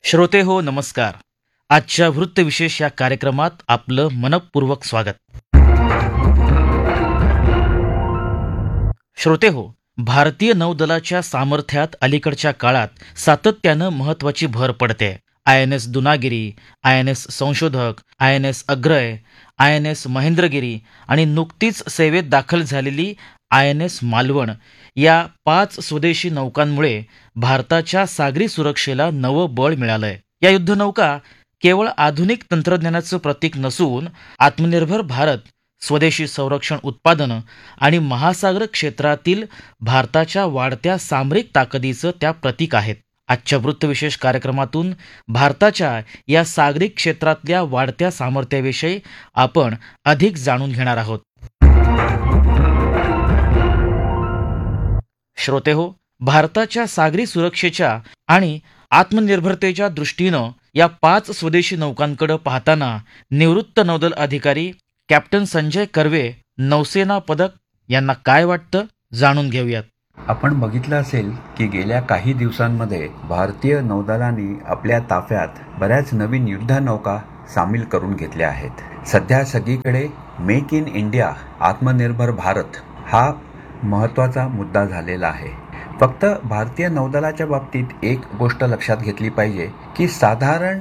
श्रोते हो नमस्कार. आजच्या वृत्तविशेष या कार्यक्रमात आपलं मनपूर्वक स्वागत. श्रोते हो, भारतीय नौदलाच्या सामर्थ्यात अलीकडच्या काळात सातत्यानं महत्वाची भर पडते. INS दुनागिरी, INS संशोधक, INS अग्रय, INS महेंद्रगिरी आणि नुकतीच सेवेत दाखल झालेली INS मालवण या 5 स्वदेशी नौकांमुळे भारताच्या सागरी सुरक्षेला नवं बळ मिळालंय. या युद्धनौका केवळ आधुनिक तंत्रज्ञानाचं प्रतीक नसून आत्मनिर्भर भारत, स्वदेशी संरक्षण उत्पादनं आणि महासागर क्षेत्रातील भारताच्या वाढत्या सामरिक ताकदीचं त्या प्रतीक आहेत. आजच्या वृत्तविशेष कार्यक्रमातून भारताच्या या सागरी क्षेत्रातल्या वाढत्या सामर्थ्याविषयी आपण अधिक जाणून घेणार आहोत. श्रोते हो, भारताच्या सागरी सुरक्षेच्या आणि आत्मनिर्भरतेच्या दृष्टीनं या 5 स्वदेशी नौकांकडे पाहताना निवृत्त नौदल अधिकारी कॅप्टन संजय कर्वे, नौसेना पदक यांना काय वाटतं जाणून घेऊयात. आपण बघितलं असेल की गेल्या काही दिवसांमध्ये भारतीय नौदलाने आपल्या ताफ्यात बऱ्याच नवीन युद्धनौका सामील करून घेतल्या आहेत. सध्या सगळीकडे मेक इन इंडिया, आत्मनिर्भर भारत हा महत्त्वाचा मुद्दा झालेला आहे. फक्त भारतीय नौदलाच्या बाबतीत एक गोष्ट लक्षात घेतली पाहिजे की साधारण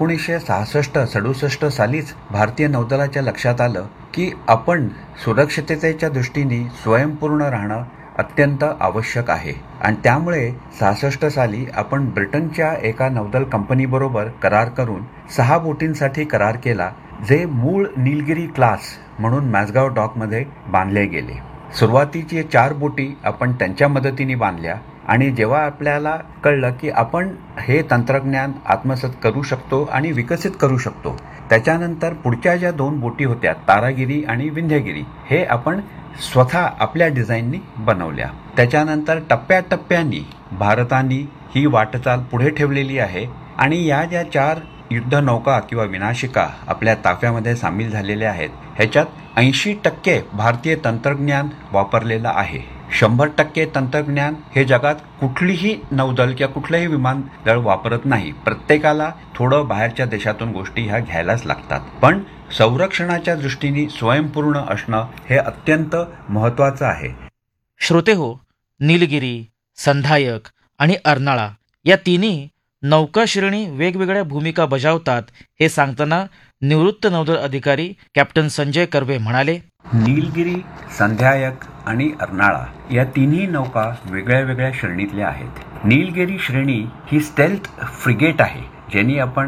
1966-67 सालीच भारतीय नौदलाच्या लक्षात आलं की आपण सुरक्षिततेच्या दृष्टीने स्वयंपूर्ण राहणं अत्यंत आवश्यक आहे. आणि त्यामुळे 66 साली आपण ब्रिटनच्या एका नौदल कंपनीबरोबर करार करून 6 बोटींसाठी करार केला, जे मूळ नीलगिरी क्लास म्हणून माझगाव डॉकमध्ये बांधले गेले. सुरुवातीची 4 बोटी आपण त्यांच्या मदतीने बांधल्या आणि जेव्हा आपल्याला कळलं की आपण हे तंत्रज्ञान आत्मसात करू शकतो आणि विकसित करू शकतो, त्याच्यानंतर पुढच्या ज्या 2 बोटी होत्या, तारागिरी आणि विंध्यगिरी, हे आपण स्वतः आपल्या डिझाईननी बनवल्या. त्याच्यानंतर टप्प्याटप्प्यानी भारताने ही वाटचाल पुढे ठेवलेली आहे आणि या ज्या 4 युद्धनौका किंवा विनाशिका आपल्या ताफ्यामध्ये सामील झालेल्या आहेत, ह्याच्यात 80% भारतीय तंत्रज्ञान वापरलेलं आहे. 100% तंत्रज्ञान हे जगात कुठलीही नौदल किंवा कुठलंही विमानदळ वापरत नाही. प्रत्येकाला थोडं बाहेरच्या देशातून गोष्टी ह्या घ्यायलाच लागतात. पण संरक्षणाच्या दृष्टीने स्वयंपूर्ण असणं हे अत्यंत महत्त्वाचं आहे. श्रोते हो, नीलगिरी, संधायक आणि अर्नाळा या तिन्ही नौका श्रेणी वेगवेगळ्या भूमिका बजावतात हे सांगताना निवृत्त नौदल अधिकारी कॅप्टन संजय कर्वे म्हणाले, नीलगिरी, संध्यायक आणि अर्नाळा या तिन्ही नौका वेगळ्या वेगळ्या श्रेणीतल्या आहेत. नीलगिरी श्रेणी ही स्टेल्थ फ्रिगेट आहे, ज्यांनी आपण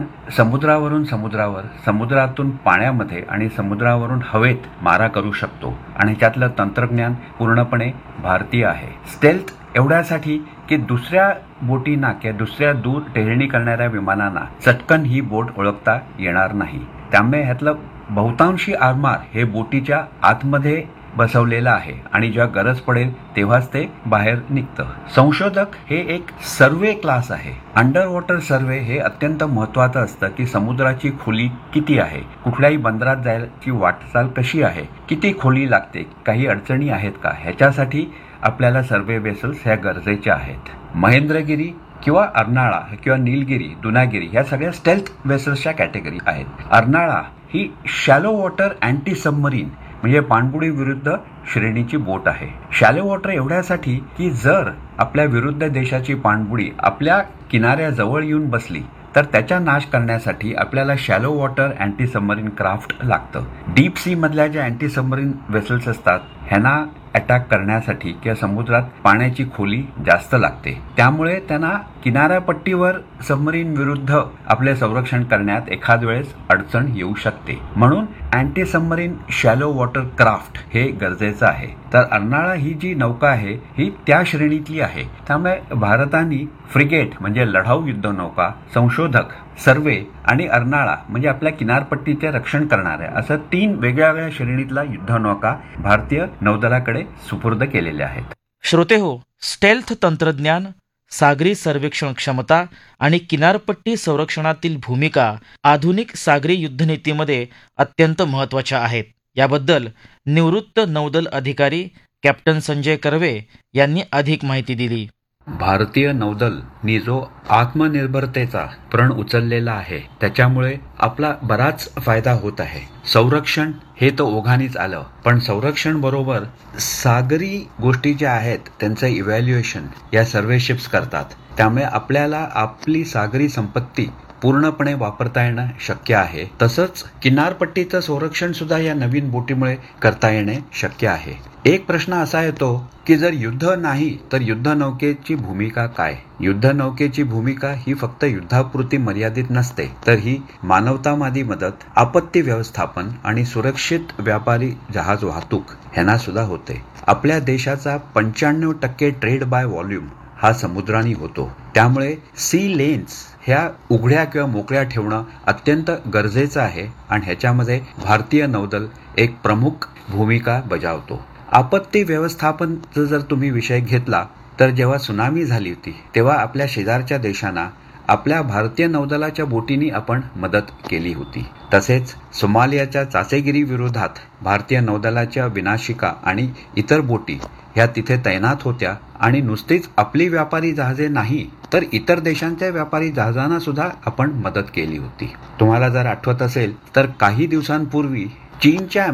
समुद्रातून पाण्यामध्ये आणि समुद्रावरून हवेत मारा करू शकतो आणि त्यातलं तंत्रज्ञान पूर्णपणे भारतीय आहे. स्टेल्थ एवढ्यासाठी की दुसऱ्या बोटींना किंवा दुसऱ्या दूर टेहळणी करणाऱ्या विमानांना चटकन ही बोट ओळखता येणार नाही. त्यामुळे ह्यातलं बहुतांशी आरमार हे बोटीच्या आतमध्ये बसवलेलं आहे आणि जेव्हा गरज पडेल तेव्हाच ते बाहेर निघतं. संशोधक हे एक सर्वे क्लास आहे. अंडर वॉटर सर्वे हे अत्यंत महत्त्वाचं असतं की समुद्राची खोली किती आहे, कुठल्याही बंदरात जायची वाटचाल कशी आहे, किती खोली लागते, काही अडचणी आहेत का, ह्याच्यासाठी आपल्याला सर्वे वेसल्स ह्या गरजेच्या आहेत. महेंद्रगिरी किंवा अर्नाळा किंवा नीलगिरी, दुनागिरी ह्या सगळ्या स्टेल्थ वेसल्सच्या कॅटेगरी आहेत. अर्नाळा ही शॅलो वॉटर अँटी सबमरीन म्हणजे पाणबुडी विरुद्ध श्रेणीची बोट आहे. शॅलो वॉटर एवढ्यासाठी की जर आपल्या विरुद्ध देशाची पाणबुडी आपल्या किनाऱ्याजवळ येऊन बसली तर त्याचा नाश करण्यासाठी आपल्याला shallow water anti submarine craft लागतं. डीप सी मधल्या ज्या अँटी सबमरीन वेसल्स असतात ह्यांना अटॅक करण्यासाठी किंवा समुद्रात पाण्याची खोली जास्त लागते. त्यामुळे त्यांना किनाऱ्यापट्टीवर सबमरीन विरुद्ध आपले संरक्षण करण्यात एखाद वेळेस अडचण येऊ शकते. म्हणून anti submarine shallow water craft हे गरजेचं आहे. तर अर्नाळा ही जी नौका आहे ही त्या श्रेणीतली आहे. त्यामुळे भारताने फ्रिगेट म्हणजे लढाऊ युद्धनौका, संशोधक, सर्वे आणि अर्नाळा म्हणजे आपल्या किनारपट्टीचे रक्षण करणाऱ्या असं 3 वेगळ्या वेगळ्या श्रेणीतला युद्धनौका भारतीय नौदलाकडे सुपूर्द केलेल्या आहेत. श्रोते हो, स्टेल्थ तंत्रज्ञान, सागरी सर्वेक्षण क्षमता आणि किनारपट्टी संरक्षणातील भूमिका आधुनिक सागरी युद्धनीतीमध्ये अत्यंत महत्त्वाच्या आहेत. याबद्दल निवृत्त नौदल अधिकारी कॅप्टन संजय कर्वे यांनी अधिक माहिती दिली. भारतीय नौदलनी जो आत्मनिर्भरतेचा प्रण उचललेला आहे त्याच्यामुळे आपला बराच फायदा होत आहे. संरक्षण हे तर ओघानेच आलं, पण संरक्षण बरोबर सागरी गोष्टी ज्या आहेत त्यांचं इव्हॅल्युएशन या सर्वे शिप्स करतात. त्यामुळे आपल्याला आपली सागरी संपत्ती पूर्णपणे वापरता येणं शक्य आहे. तसंच किनारपट्टीचं संरक्षण सुद्धा या नवीन बोटीमुळे करता येणे शक्य आहे. एक प्रश्न असा येतो की जर युद्ध नाही तर युद्धनौकेची भूमिका काय? युद्धनौकेची भूमिका ही फक्त युद्धापुरती मर्यादित नसते, तर ही मानवतावादी मदत, आपत्ती व्यवस्थापन आणि सुरक्षित व्यापारी जहाज वाहतूक ह्यांना सुद्धा होते. आपल्या देशाचा 95% ट्रेड बाय व्हॉल्यूम हा समुद्राने होतो. त्यामुळे सी लेन्स ह्या उघड्या किंवा मोकळ्या ठेवणं अत्यंत गरजेचं आहे आणि ह्याच्यामध्ये भारतीय नौदल एक प्रमुख भूमिका बजावतो. आपत्ती व्यवस्थापनचा जर तुम्ही विषय घेतला तर जेव्हा सुनामी झाली होती तेव्हा आपल्या शेजारच्या देशांना आपल्या भारतीय नौदलाच्या बोटींनी आपण मदत केली होती. तसेच सोमालियाच्या चाचेगिरी विरोधात भारतीय नौदलाच्या विनाशिका आणि इतर बोटी ह्या तिथे तैनात होत्या आणि नुसतीच आपली व्यापारी जहाजे नाही तर इतर देशांच्या व्यापारी जहाजांना सुद्धा आपण मदत केली होती. तुम्हाला जर आठवत असेल तर काही दिवसांपूर्वी चीनच्या